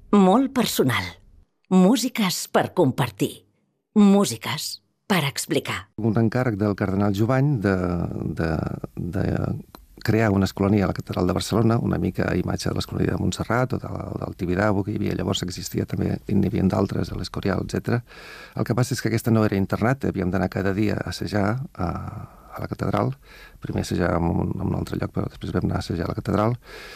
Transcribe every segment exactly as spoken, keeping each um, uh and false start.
Molt personal. Músiques per compartir. Músiques per explicar. Un encàrrec del cardenal Jovany de, de, de crear una escolania a la Catedral de Barcelona, una mica a imatge de l'escolania de Montserrat o del, del Tibidabo, que hi havia llavors, existia també, n'hi havia d'altres, a l'Escorial, etcètera. El que passa és que aquesta no era internat, havíem d'anar cada dia a assajar a, a la catedral. Primer assajàvem en un, en un altre lloc, però després vam anar a assajar a la catedral.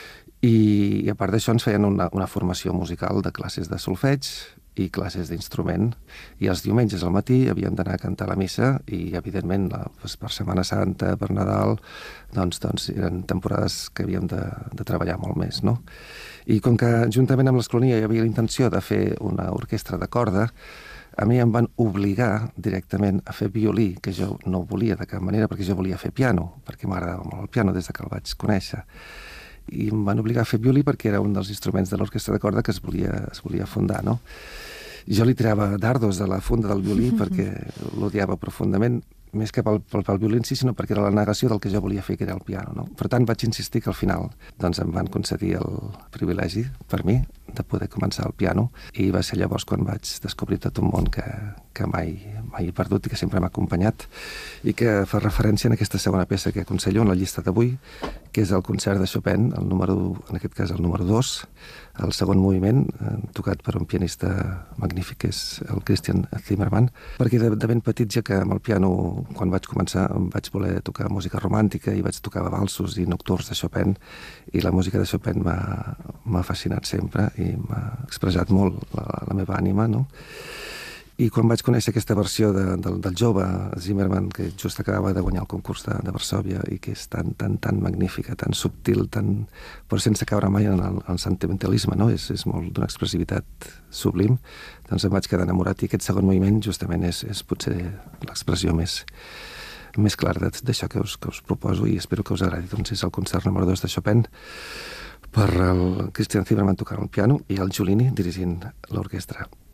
I, i a part d'això ens feien una, una formació musical de classes de solfeig i classes d'instrument, i els diumenges al matí havíem d'anar a cantar la missa i, evidentment, la, doncs, per Setmana Santa, per Nadal, doncs, doncs eren temporades que havíem de, de treballar molt més, no? I com que juntament amb l'Escolania hi havia la intenció de fer una orquestra de corda, a mi em van obligar directament a fer violí, que jo no volia de cap manera, perquè jo volia fer piano, perquè m'agradava molt el piano des de que el vaig conèixer. I em van obligar a fer violí perquè era un dels instruments de l'orquestra de corda que es volia, es volia fundar, no? Jo li tirava dardos a la funda del violí perquè l'odiava profundament, més que pel, pel, pel violí en si, sinó perquè era la negació del que jo volia fer, que era el piano, no? Per tant, vaig insistir que al final doncs, em van concedir el privilegi, per mi, de poder començar el piano, i va ser llavors quan vaig descobrir tot un món que, que mai, mai he perdut i que sempre m'ha acompanyat, i que fa referència en aquesta segona peça que aconsello en la llista d'avui, que és el concert de Chopin, el número, en aquest cas el número dos, el segon moviment, eh, tocat per un pianista magnífic, que és el Christian Zimmermann, perquè de, de ben petit ja que amb el piano, quan vaig començar, vaig voler tocar música romàntica i vaig tocar valsos i nocturns de Chopin, i la música de Chopin m'ha fascinat sempre i m'ha expressat molt la, la meva ànima, no? I quan vaig conèixer aquesta versió de, del, del jove Zimmermann, que just acabava de guanyar el concurs de, de Varsòvia i que és tan, tan, tan magnífica, tan subtil, tan, però sense caure mai en el, el sentimentalisme, no? És, és molt d'una expressivitat sublim, doncs em vaig quedar enamorat, i aquest segon moviment justament és, és potser l'expressió més, més clara d'això que us, que us proposo, i espero que us agradi. Doncs és el concert número dos de Chopin, per el Christian Zimmermann tocant el piano i el Giulini dirigint l'orquestra.